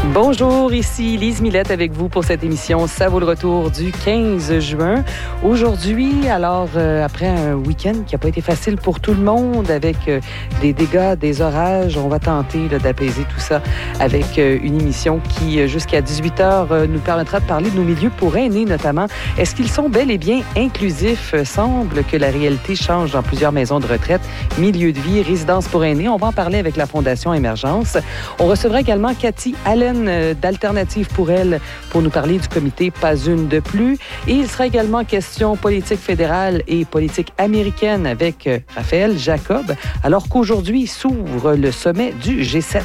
Bonjour, ici Lise Millette avec vous pour cette émission Ça vaut le retour du 15 juin. Aujourd'hui, alors, après un week-end qui n'a pas été facile pour tout le monde avec des dégâts, des orages, on va tenter d'apaiser tout ça avec une émission qui, jusqu'à 18h, nous permettra de parler de nos milieux pour aînés notamment. Est-ce qu'ils sont bel et bien inclusifs? Semble que la réalité change dans plusieurs maisons de retraite, milieux de vie, résidences pour aînés. On va en parler avec la Fondation Émergence. On recevra également Cathy Allen d'Alternative pour elle pour nous parler du comité Pas une de plus. Et il sera également question politique fédérale et politique américaine avec Raphaël Jacob, alors qu'aujourd'hui s'ouvre le sommet du G7.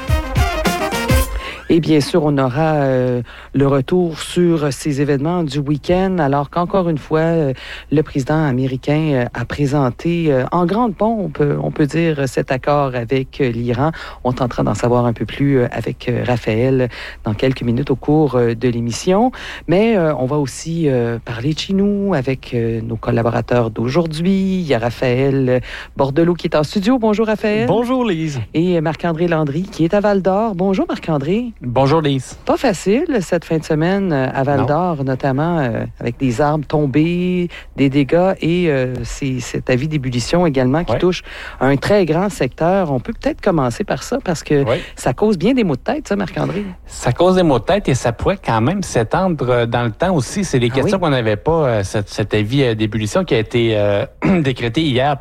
Et bien sûr, on aura le retour sur ces événements du week-end, alors qu'encore une fois, le président américain a présenté en grande pompe, on peut dire, cet accord avec l'Iran. On tentera d'en savoir un peu plus avec Raphaël dans quelques minutes au cours de l'émission. Mais on va aussi parler de chez nous avec nos collaborateurs d'aujourd'hui. Il y a Raphaël Bordelot qui est en studio. Bonjour Raphaël. Bonjour Lise. Et Marc-André Landry qui est à Val-d'Or. Bonjour Marc-André. Bonjour Lise. Pas facile cette fin de semaine à Val-d'Or, notamment avec des arbres tombés, des dégâts et c'est cet avis d'ébullition également qui touche un très grand secteur. On peut peut-être commencer par ça parce que ça cause bien des maux de tête, ça, Marc-André. Ça cause des maux de tête et ça pourrait quand même s'étendre dans le temps aussi. C'est des questions qu'on n'avait pas, cet avis d'ébullition qui a été décrété hier,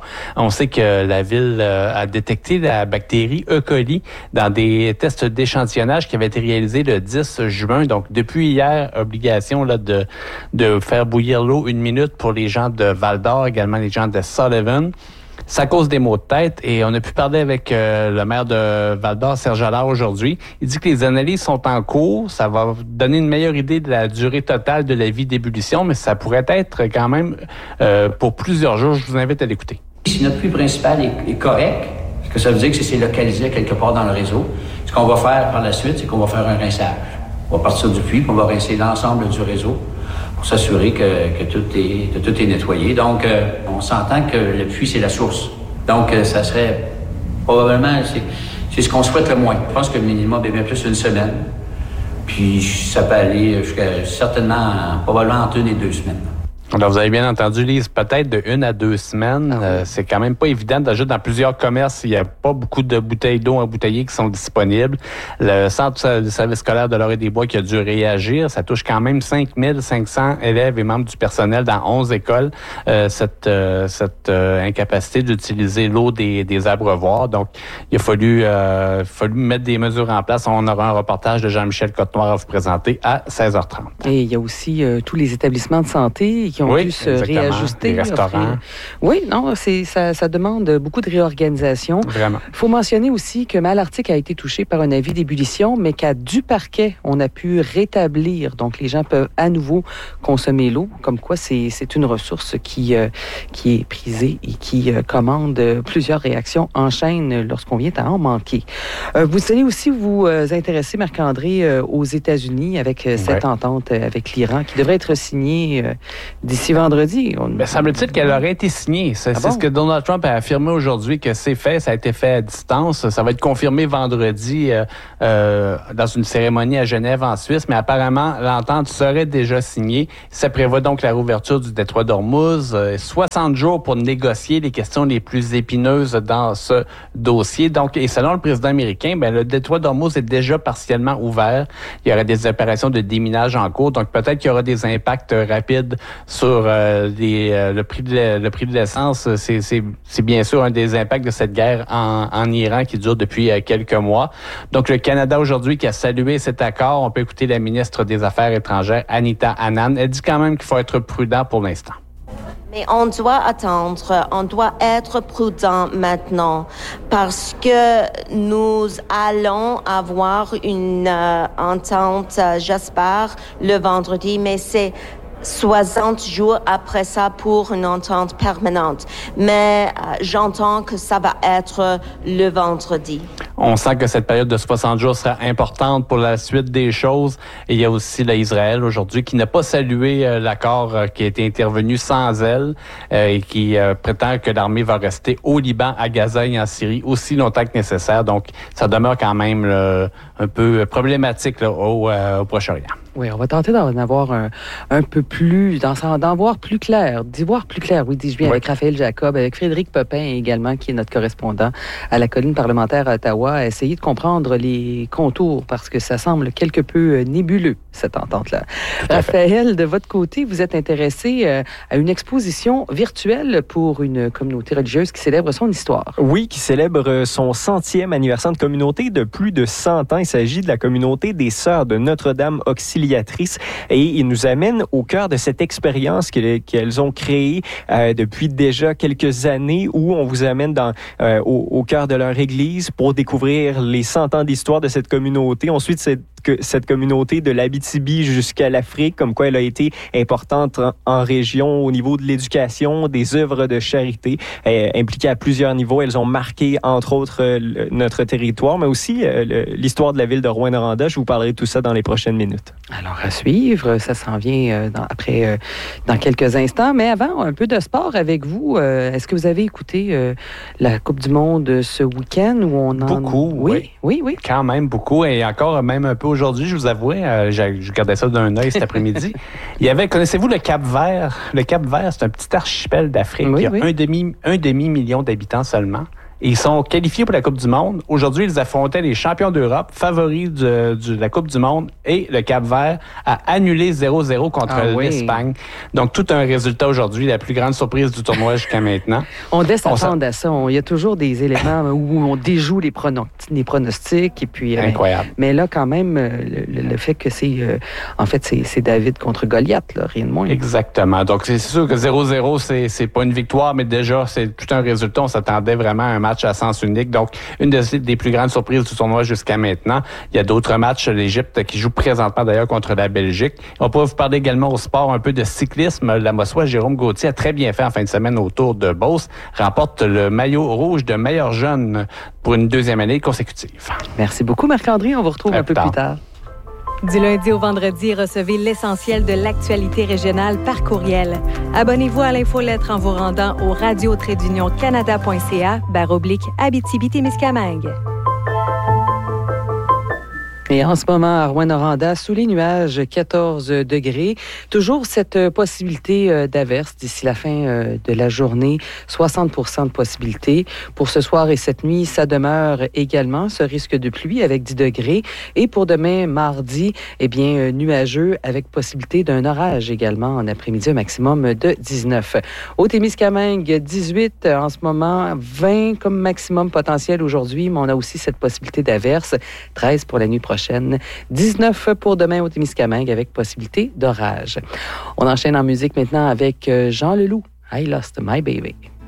On sait que la ville a détecté la bactérie E. coli dans des tests d'échantillonnage qui avait été réalisé le 10 juin. Donc, depuis hier, obligation là, de faire bouillir l'eau 1 minute pour les gens de Val-d'Or, également les gens de Sullivan. Ça cause des maux de tête et on a pu parler avec le maire de Val-d'Or, Serge Allard, aujourd'hui. Il dit que les analyses sont en cours. Ça va donner une meilleure idée de la durée totale de la vie d'ébullition, mais ça pourrait être quand même pour plusieurs jours. Je vous invite à l'écouter. Si notre puits principal est correct, ce que ça veut dire que c'est localisé quelque part dans le réseau. Ce qu'on va faire par la suite, c'est qu'on va faire un rinçage. On va partir du puits, puis on va rincer l'ensemble du réseau pour s'assurer que tout est nettoyé. Donc, on s'entend que le puits, c'est la source. Donc, ça serait probablement, c'est ce qu'on souhaite le moins. Je pense que le minimum est bien plus une semaine. Puis, ça peut aller jusqu'à certainement, probablement entre 1 et 2 semaines. Alors, vous avez bien entendu, Lise, peut-être de 1 à 2 semaines. C'est quand même pas évident. Déjà, dans plusieurs commerces, il n'y a pas beaucoup de bouteilles d'eau embouteillées qui sont disponibles. Le centre de service scolaire de Laurier-des-Bois qui a dû réagir. Ça touche quand même 5500 élèves et membres du personnel dans 11 écoles. Cette incapacité d'utiliser l'eau des abreuvoirs. Donc, il a fallu mettre des mesures en place. On aura un reportage de Jean-Michel Cotenoir à vous présenter à 16h30. Et il y a aussi tous les établissements de santé qui ont dû se réajuster. Les restaurants. Oui, non, ça demande beaucoup de réorganisation. Vraiment. Il faut mentionner aussi que Malartic a été touché par un avis d'ébullition, mais qu'à du parquet, on a pu rétablir. Donc, les gens peuvent à nouveau consommer l'eau. Comme quoi, c'est une ressource qui est prisée et qui commande plusieurs réactions en chaîne lorsqu'on vient à en manquer. Vous allez aussi vous intéresser, Marc-André, aux États-Unis avec cette entente avec l'Iran qui devrait être signée d'ici vendredi. Semble-t-il qu'elle aurait été signée. C'est ce que Donald Trump a affirmé aujourd'hui, que c'est fait, ça a été fait à distance. Ça va être confirmé vendredi dans une cérémonie à Genève, en Suisse, mais apparemment, l'entente serait déjà signée. Ça prévoit donc la réouverture du détroit d'Ormuz. 60 jours pour négocier les questions les plus épineuses dans ce dossier. Donc, et selon le président américain, le détroit d'Ormuz est déjà partiellement ouvert. Il y aurait des opérations de déminage en cours, donc peut-être qu'il y aura des impacts rapides sur le prix de l'essence. C'est bien sûr un des impacts de cette guerre en Iran qui dure depuis quelques mois. Donc, le Canada aujourd'hui qui a salué cet accord, on peut écouter la ministre des Affaires étrangères, Anita Anand. Elle dit quand même qu'il faut être prudent pour l'instant. Mais on doit attendre, on doit être prudent maintenant parce que nous allons avoir une entente, j'espère, le vendredi, mais c'est 60 jours après ça pour une entente permanente. Mais j'entends que ça va être le vendredi. On sent que cette période de 60 jours sera importante pour la suite des choses. Et il y a aussi Israël aujourd'hui qui n'a pas salué l'accord qui a été intervenu sans elle et qui prétend que l'armée va rester au Liban, à Gaza et en Syrie aussi longtemps que nécessaire. Donc, ça demeure quand même un peu problématique là, au Proche-Orient. Oui, on va tenter d'en avoir un peu plus, d'en voir plus clair, d'y voir plus clair, oui, dis-je bien, avec Raphaël Jacob, avec Frédéric Pepin également, qui est notre correspondant à la colline parlementaire à Ottawa, à essayer de comprendre les contours, parce que ça semble quelque peu nébuleux, cette entente-là. Raphaël, de votre côté, vous êtes intéressé à une exposition virtuelle pour une communauté religieuse qui célèbre son histoire. Oui, qui célèbre son 100e anniversaire de communauté de plus de 100 ans. Il s'agit de la communauté des Sœurs de Notre-Dame Auxiliatrice. Et il nous amène au cœur de cette expérience qu'elles ont créée depuis déjà quelques années, où on vous amène au cœur de leur église pour découvrir les 100 ans d'histoire de cette communauté. Ensuite, cette communauté de l'Abitibi jusqu'à l'Afrique, comme quoi elle a été importante en région au niveau de l'éducation, des œuvres de charité, impliquées à plusieurs niveaux. Elles ont marqué, entre autres, notre territoire, mais aussi l'histoire de la ville de Rouyn-Noranda. Je vous parlerai de tout ça dans les prochaines minutes. Alors, à suivre, ça s'en vient dans quelques instants. Mais avant, un peu de sport avec vous. Est-ce que vous avez écouté la Coupe du Monde ce week-end? Où on Beaucoup, oui. Quand même beaucoup. Et encore, même un peu aujourd'hui, je vous avoue, je regardais ça d'un œil cet après-midi. Connaissez-vous le Cap-Vert? Le Cap-Vert, c'est un petit archipel d'Afrique. Il y a un demi-million d'habitants seulement. Et ils sont qualifiés pour la Coupe du Monde. Aujourd'hui, ils affrontaient les champions d'Europe, favoris de la Coupe du Monde, et le Cap-Vert a annulé 0-0 contre l'Espagne. Donc, tout un résultat aujourd'hui, la plus grande surprise du tournoi jusqu'à maintenant. On doit s'attendre à ça. Il y a toujours des éléments où on déjoue les pronostics. Et puis, incroyable. Mais là, quand même, le fait que c'est David contre Goliath, là, rien de moins. Exactement. Donc, c'est sûr que 0-0, c'est pas une victoire, mais déjà, c'est tout un résultat. On s'attendait vraiment à un match à sens unique. Donc, une des plus grandes surprises du tournoi jusqu'à maintenant. Il y a d'autres matchs. L'Égypte qui joue présentement d'ailleurs contre la Belgique. On pourrait vous parler également au sport, un peu de cyclisme. La Mossois Jérôme Gauthier a très bien fait en fin de semaine au Tour de Beauce. Remporte le maillot rouge de meilleur jeune pour une deuxième année consécutive. Merci beaucoup, Marc-André. On vous retrouve un peu plus tard. Du lundi au vendredi, recevez l'essentiel de l'actualité régionale par courriel. Abonnez-vous à l'infolettre en vous rendant au radio-canada.ca/Abitibi-Témiscamingue. Et en ce moment, à Rouyn-Noranda, sous les nuages, 14 degrés. Toujours cette possibilité d'averse d'ici la fin de la journée, 60 % de possibilité. Pour ce soir et cette nuit, ça demeure également ce risque de pluie avec 10 degrés. Et pour demain, mardi, nuageux avec possibilité d'un orage également en après-midi, un maximum de 19. Au Témiscamingue, 18 en ce moment, 20 comme maximum potentiel aujourd'hui, mais on a aussi cette possibilité d'averse, 13 pour la nuit prochaine. 19 pour demain au Témiscamingue avec possibilité d'orage. On enchaîne en musique maintenant avec Jean Leloup. I Lost My Baby.